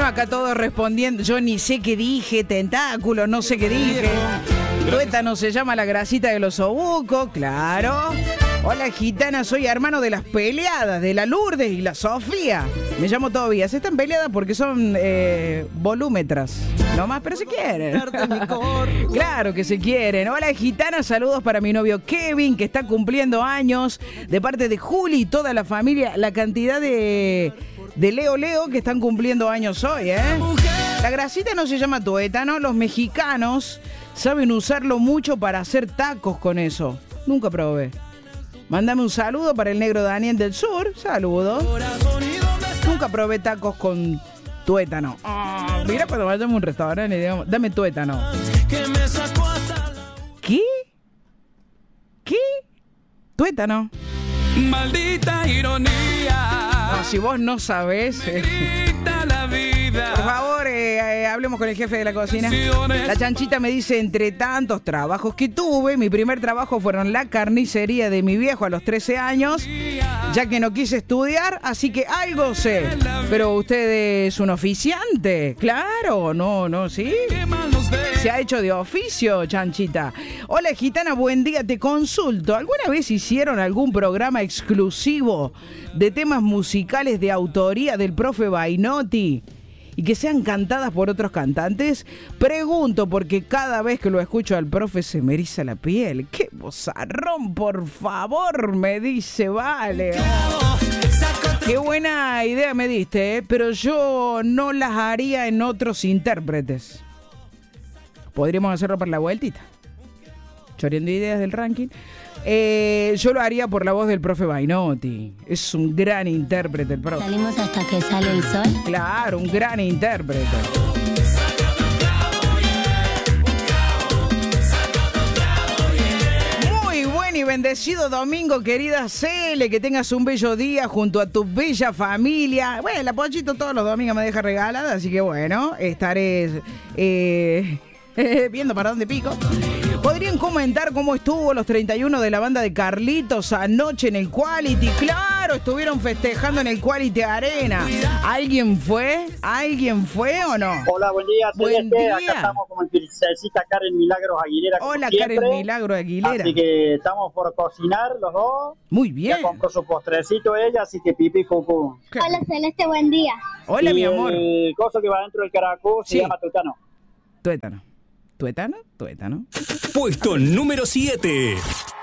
Bueno, acá todos respondiendo. Yo ni sé qué dije, tentáculo, no sé qué dije. Tuétano se llama la grasita de los osobucos, claro. Hola, gitana, soy hermano de las peleadas, de la Lourdes y la Sofía. Me llamo Tobías. Están peleadas porque son volúmetras. No más, pero se quieren. Claro que se quieren. Hola, gitana, saludos para mi novio Kevin, que está cumpliendo años. De parte de Juli y toda la familia, la cantidad de Leo que están cumpliendo años hoy, ¿eh? La grasita no se llama tuétano. Los mexicanos saben usarlo mucho para hacer tacos con eso. Nunca probé. Mándame un saludo para el negro Daniel del Sur. Saludos. Nunca probé tacos con tuétano. Mira cuando vayamos a un restaurante y digamos, dame tuétano. ¿Qué? ¿Qué? Tuétano. Maldita ironía. No, si vos no sabés. La vida. Por favor, hablemos con el jefe de la cocina. La chanchita me dice, entre tantos trabajos que tuve, mi primer trabajo fueron la carnicería de mi viejo a los 13 años, ya que no quise estudiar, así que algo sé. Pero usted es un oficiante, claro, no, ¿sí? Se ha hecho de oficio, chanchita. Hola, gitana, buen día, te consulto. ¿Alguna vez hicieron algún programa exclusivo de temas musicales de autoría del profe Bainotti y que sean cantadas por otros cantantes? Pregunto porque cada vez que lo escucho al profe se me eriza la piel. ¡Qué vozarrón, por favor! Me dice, vale. Qué buena idea me diste, ¿eh? Pero yo no las haría en otros intérpretes. Podríamos hacerlo por la vueltita. Choreando ideas del ranking. Yo lo haría por la voz del profe Bainotti. Es un gran intérprete el profe. Salimos hasta que sale el sol. Claro, un gran intérprete. Muy buen y bendecido domingo, querida Cele. Que tengas un bello día junto a tu bella familia. Bueno, la Pochito todos los domingos me deja regalada, así que bueno, estaré viendo para dónde pico. ¿Podrían comentar cómo estuvo los 31 de la banda de Carlitos anoche en el Quality? Claro, estuvieron festejando en el Quality Arena. ¿Alguien fue? ¿Alguien fue o no? Hola, buen día. Buen día. Acá estamos como en Princesita Karen Milagros Aguilera. Hola, siempre. Karen Milagros Aguilera. Así que estamos por cocinar los dos. Muy bien. Ya compró su postrecito ella, así que pipi cucú. Hola, Celeste, buen día. Hola, y mi amor. El coso que va dentro del caracol se llama tuétano. Tuétano. ¿Tuétano? Tuétano. Puesto número 7.